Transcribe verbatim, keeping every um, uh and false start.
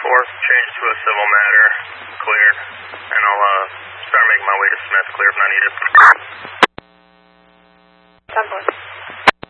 four, change to a civil matter, cleared, and I'll uh, start making my way to Smith, clear if not needed.